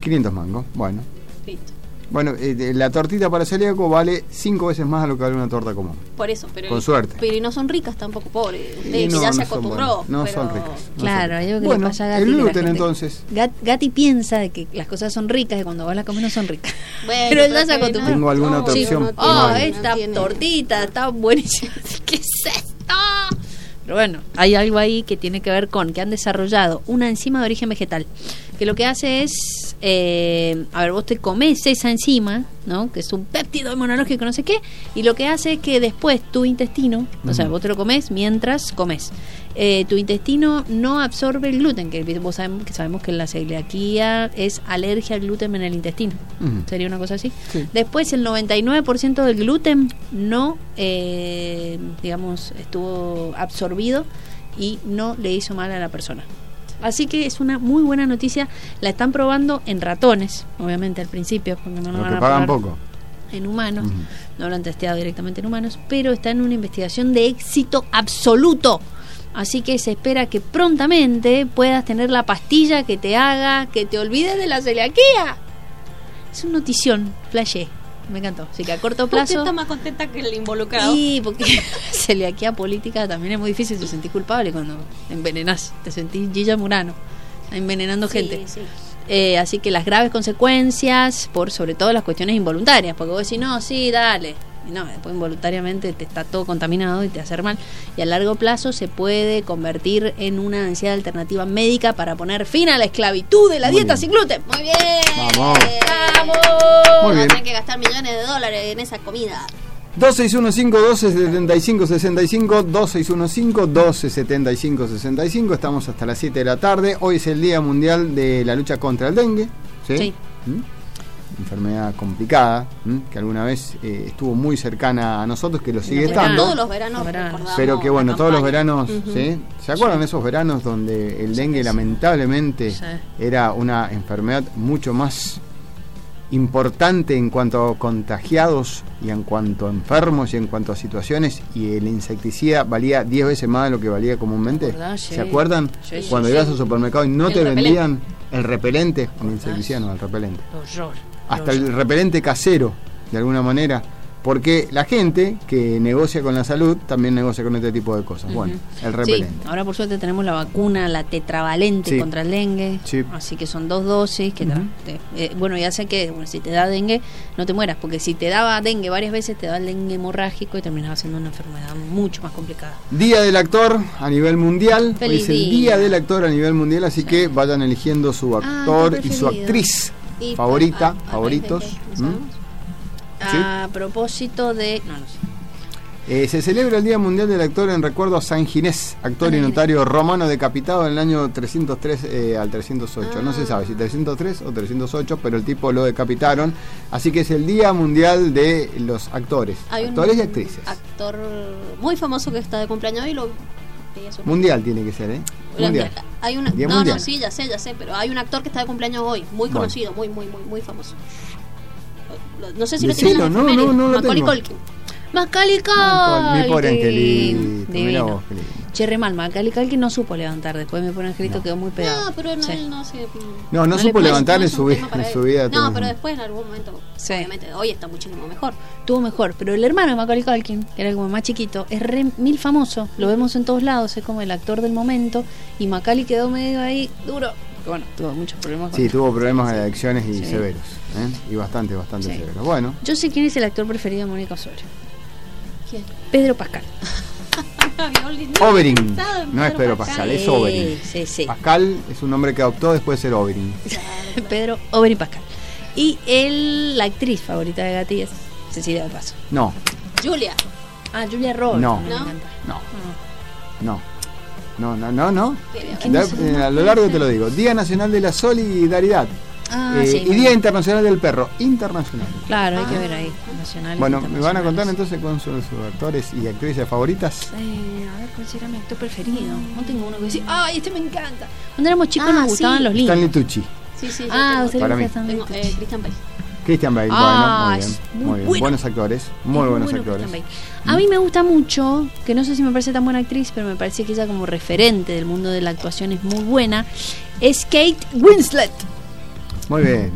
500 mangos, bueno. Listo. Bueno, la tortita para celíaco vale 5 veces más a lo que vale una torta común. Por eso, pero con suerte. Pero y no son ricas tampoco, pobre. Usted Y que no, ya se no son acostumbró. buenas, no pero... son ricas. No Claro, son hay algo que bueno, le pasa a Gati. el que la gluten gente- entonces. Gati piensa de que las cosas son ricas y cuando vos las comes no son ricas. Bueno, pero él ya se que acostumbró. ¿Tengo alguna otra Sí. opción? no Oh, tiene- esta no tiene- tortita está buenísima. ¿Qué es esto? Pero bueno, hay algo ahí que tiene que ver con que han desarrollado una enzima de origen vegetal, que lo que hace es, a ver, vos te comes esa enzima, ¿no? Que es un péptido inmunológico, no sé qué, y lo que hace es que después tu intestino, o sea, vos te lo comes mientras comes, tu intestino no absorbe el gluten, que vos sabemos que la celiaquía es alergia al gluten en el intestino. Ujú. ¿Sería una cosa así? Sí. Después el 99% del gluten no, digamos, estuvo absorbido y no le hizo mal a la persona. Así que es una muy buena noticia. La están probando en ratones, obviamente al principio, porque no lo Lo van que a pagan probar poco. en humanos. Ujú. No lo han testeado directamente en humanos, pero está en una investigación de éxito absoluto. Así que se espera que prontamente puedas tener la pastilla que te haga que te olvides de la celiaquía. Es una notición, flashé. Me encantó. Así que a corto Usted plazo. está más contenta que el involucrado. Y porque celiaquía política también es muy difícil. Te sentís culpable cuando envenenás. Te sentís Gilla Murano envenenando Sí, gente. sí. Así que las graves consecuencias, por sobre todo las cuestiones involuntarias, porque vos decís, no, sí, dale, y no, después involuntariamente te está todo contaminado y te hace mal, y a largo plazo se puede convertir en una ansiedad alternativa médica para poner fin a la esclavitud de la Muy dieta bien. sin gluten. Muy bien. Vamos. ¡Vamos! Muy bien. No hay que gastar millones de dólares en esa comida. 2615-1275-65, 2615-1275-65. Estamos hasta las 7 de la tarde. Hoy es el Día Mundial de la Lucha contra el Dengue. Sí. ¿Mm? Enfermedad complicada, que alguna vez estuvo muy cercana a nosotros, que lo sigue Los estando. Todos los veranos recordamos Pero que bueno, la todos los campaña. veranos, ¿sí? ¿Se acuerdan de esos veranos donde el dengue lamentablemente Sí. era una enfermedad mucho más importante en cuanto a contagiados y en cuanto a enfermos y en cuanto a situaciones, y el insecticida valía 10 veces más de lo que valía comúnmente? ¿Verdad? Sí. ¿Se acuerdan? Sí, sí, Cuando sí. ibas al supermercado y no El te repelente. vendían el repelente, el insecticida no, el repelente. Horror. Hasta el repelente casero, de alguna manera, porque la gente que negocia con la salud también negocia con este tipo de cosas. Bueno, el repelente. Sí, ahora por suerte tenemos la vacuna, la tetravalente Sí. contra el dengue, Sí. así que son 2 dosis que Ujú. bueno, ya sé que si te da dengue no te mueras, porque si te daba dengue varias veces te da el dengue hemorrágico y terminaba siendo una enfermedad mucho más complicada. Día del actor a nivel mundial. Hoy Feliz es el día. día del actor a nivel mundial, así que vayan eligiendo su actor tu y su preferido. actriz Y, favorita, ah, favoritos. ¿no sabemos? A propósito de... No sé. Se celebra el Día Mundial del Actor en recuerdo a San Ginés, actor y notario romano decapitado en el año 303 al 308. No se sabe si 303 o 308, pero el tipo lo decapitaron. Así que es el Día Mundial de los actores, Hay un actores y actrices. actor muy famoso que está de cumpleaños hoy. Mundial tiene que ser, ¿eh? Mundial. Hay una, Día no, mundial. no, sí, ya sé, pero hay un actor que está de cumpleaños hoy, muy Bueno. conocido, muy famoso. No sé si lo Decilo, tienen en no, las efemérides. no lo Macaulay tengo. Culkin. Macaulay Mi pobre Culkin. angelito, mirá Divino. vos, qué lindo. Che, mal, Macaulay Culkin no supo levantar, después me pone angelito, No. quedó muy pegado. No, pero no, Sí. él no se... No No supo le- levantar no en es su, un vida, tema para en él. su vida. No, pero después en algún momento, Sí. obviamente, hoy está muchísimo mejor. Tuvo mejor, pero el hermano de Macaulay Culkin, que era como más chiquito, es re mil famoso, lo vemos en todos lados, es como el actor del momento, y Macaulay quedó medio ahí duro, porque bueno, tuvo muchos problemas con Sí, tuvo problemas de adicciones y Sí. severos, y bastante Sí. severos. Bueno, Yo sé quién es el actor preferido de Mónica Osorio. ¿Quién? Pedro Pascal. Oberyn, no es Pedro Pascal, es Sí, Oberyn. sí, sí. Pascal es un nombre que adoptó después de ser Oberyn. Pedro Oberyn Pascal. Y la actriz favorita de Gati es Cecilia de Paso. No, Julia. Ah, Julia Roberts. No. me ¿No? encanta. no. ¿Qué no sé? A lo largo te lo digo. Día Nacional de la Solidaridad Ah, sí. y Día Internacional del Perro. Internacional. Claro, hay que ver ahí. Nacional. Bueno, ¿me van a contar entonces con sus actores y actrices favoritas? A ver, ¿cuál será mi actor preferido? No tengo uno que decir, ¡ay, este me encanta! Cuando éramos chicos Ah, nos sí. gustaban los Stanley lindos. Tucci, Sí, sí, yo Ah, tengo- usted Para le mí. gusta tengo Stanley Tucci. Christian Bale. Christian Bale, Ah, bueno, es muy muy bien. bueno. Buenos actores, muy Es buenos bueno actores. Christian Bale. A mí me gusta mucho, que no sé si me parece tan buena actriz, pero me parece que ella como referente del mundo de la actuación es muy buena, es Kate Winslet. Muy bien.